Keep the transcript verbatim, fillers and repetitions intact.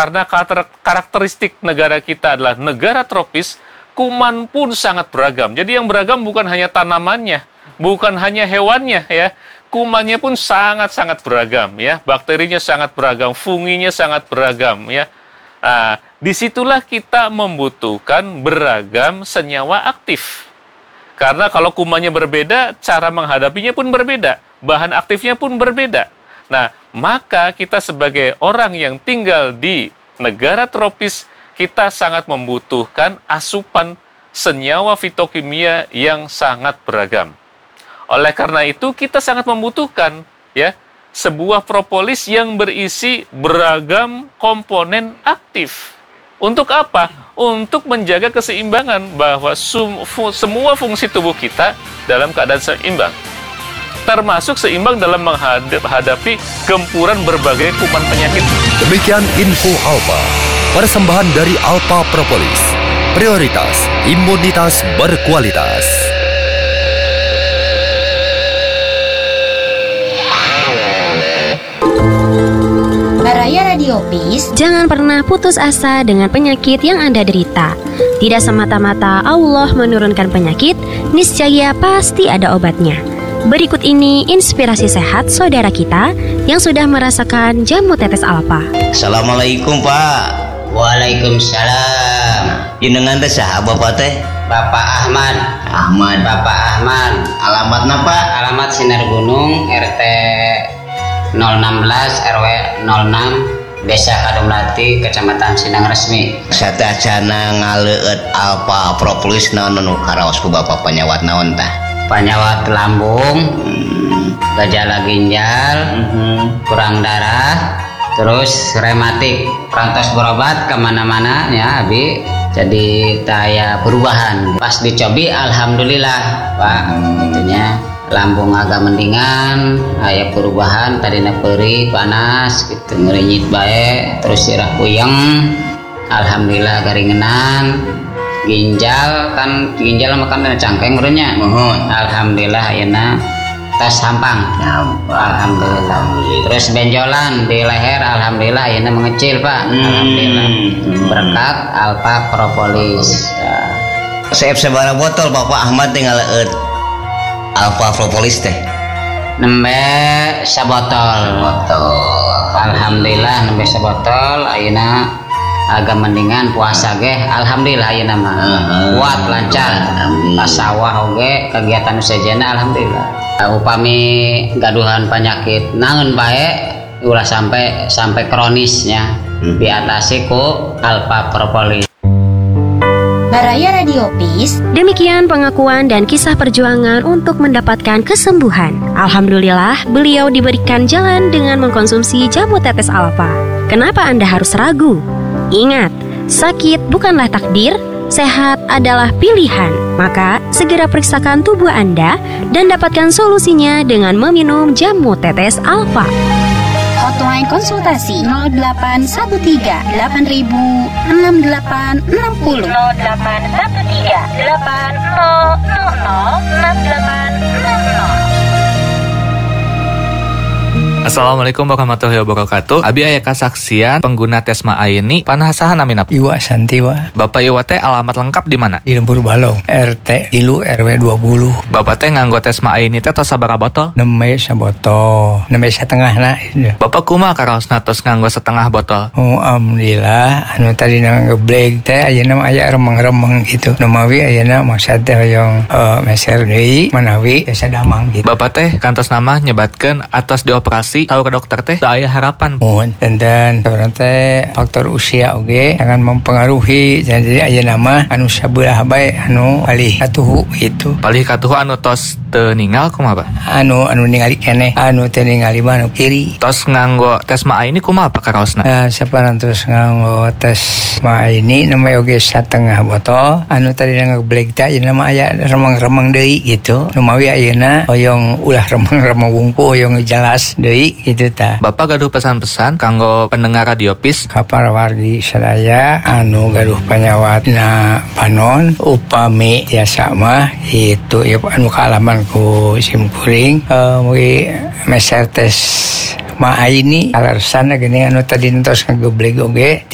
karena karakteristik negara kita adalah negara tropis, kuman pun sangat beragam. Jadi yang beragam bukan hanya tanamannya, bukan hanya hewannya ya. Kumannya pun sangat-sangat beragam ya. Bakterinya sangat beragam, funginya sangat beragam ya. Nah, disitulah kita membutuhkan beragam senyawa aktif. Karena kalau kumannya berbeda, cara menghadapinya pun berbeda, bahan aktifnya pun berbeda. Nah, maka kita sebagai orang yang tinggal di negara tropis, kita sangat membutuhkan asupan senyawa fitokimia yang sangat beragam. Oleh karena itu, kita sangat membutuhkan ya sebuah propolis yang berisi beragam komponen aktif. Untuk apa? Untuk menjaga keseimbangan bahwa sum, fu, semua fungsi tubuh kita dalam keadaan seimbang. Termasuk seimbang dalam menghadapi gempuran berbagai kuman penyakit. Demikian info Alpa, persembahan dari Alpa Propolis. Prioritas imunitas berkualitas. Baraya Radiopis, jangan pernah putus asa dengan penyakit yang Anda derita. Tidak semata-mata Allah menurunkan penyakit, niscaya pasti ada obatnya. Berikut ini inspirasi sehat saudara kita yang sudah merasakan jamu tetes Alpa. Assalamualaikum Pak. Waalaikumsalam. Jenengan teh saha Bapak teh? Bapak Ahmad. Ahmad. Bapak Ahmad. Alamatna Pak? Alamat Sinar Gunung, R T nol enam belas R W nol enam, Desa Kadumlati, Kecamatan Sindang Resmi. Satacana ngaleueut Alpa Propolis naon nu karaos ku Bapak panyawat naon tah? Penyawat lambung, hmm. gejala ginjal, hmm. kurang darah, terus rematik. Perantos berobat kemana-mana ya Abi. Jadi saya perubahan. Pas dicobi alhamdulillah Pak, hmm. itunya lambung agak mendingan, aya perubahan, tadi perih, panas, gitu, ngerinyit bae, terus sirah puyeng, alhamdulillah garingenan. Ginjal kan ginjal makan cangkeng urutnya, mohon, alhamdulillah ayeuna tas sampang, alhamdulillah. Terus benjolan di leher, alhamdulillah ayeuna mengecil Pak, hmm. alhamdulillah. Berkat Alpa Propolis. Seep sabaraha botol Bapak Ahmad tinggal ngaleut Alpa Propolis teh? Nembe sabotol. Botol. Alhamdulillah nembe sabotol, ayeuna agak mendingan puasa ge, alhamdulillah ayeuna mah. Uh-huh. Kuat lancar. Pas sawah oge kegiatan usajana alhamdulillah. Uh, upami gaduhan penyakit naon bae ulah sampai sampai kronisnya hmm. diatasi ku Alpa Propolis. Baraya Radiopis. Demikian pengakuan dan kisah perjuangan untuk mendapatkan kesembuhan. Alhamdulillah, beliau diberikan jalan dengan mengkonsumsi jamu tetes Alpa. Kenapa Anda harus ragu? Ingat, sakit bukanlah takdir, sehat adalah pilihan. Maka, segera periksakan tubuh Anda dan dapatkan solusinya dengan meminum jamu tetes Alpa. Hotline konsultasi nol delapan satu tiga delapan ribu enam delapan enam nol nol delapan satu tiga delapan nol nol nol enam delapan enam nol. Assalamualaikum warahmatullahi wabarakatuh. Abi aya kasaksian pengguna Tesma Aini panasahan amin apa? Iwa Santiwa. Bapak Iwa teh alamat lengkap di mana? Di Lembur Balong, R T Ilu R W dua puluh. Bapak teh nganggo Tesma Aini teh tos sabaraha botol? Nembe sabotol, nembe setengahna. Bapak kumaha karaosna tos nganggo setengah botol? Oh, alhamdulillah. Anu tadi ngebleg teh ayeuna mah aya remeng-remeng gitu. Nu mawi ayeuna maksud teh hoyong uh, meser deui manawi asa damang gitu. Bapak teh kantos nama nyebatkeun atas dioperasi tahu ke dokter teh aya harapan. Mohon dan dan teh faktor usia oge jangan mempengaruhi. Jadi ayeuna mah anu sabelah bae anu palih katuhu gitu. Palih katuhu anu tos teu ninggal kumaha, Pak? Anu anu ningali keneh, anu teu ningali mah anu kiri. Tos nganggo Tesma Aini kumaha Pak karaosna? Nah, saparantos nganggo Tesma Aini namanya oge satengah botol. Anu tadi ngebleg teh ayeuna mah aya remeng-remeng deui gitu. Nu mawi ayeuna hoyong ulah remeng-remeng wungku hoyong jelas deui gitu ta. Bapak gaduh pesan-pesan kanggo pendengar Radiopis kapal wargi sadaya anu gaduh panyawatna panon upami tiasa mah itu ya anu kaalaman ku sim kuring uh, mugi meser tes ma Aini alarsan gini anu tadi entos ngagebleg oge